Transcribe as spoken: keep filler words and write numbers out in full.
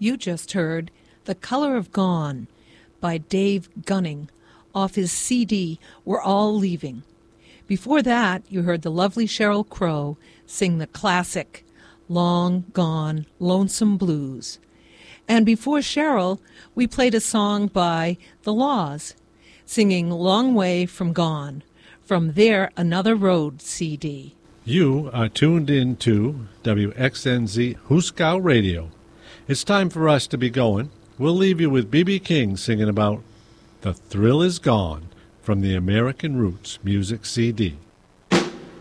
You just heard The Color of Gone by Dave Gunning off his C D We're All Leaving. Before that, you heard the lovely Sheryl Crow sing the classic Long Gone Lonesome Blues. And before Sheryl, we played a song by The Laws, singing Long Way From Gone, from their Another Road C D. You are tuned in to W X N Z Huskow Radio. It's time for us to be going. We'll leave you with B B King singing about The Thrill Is Gone from the American Roots Music C D.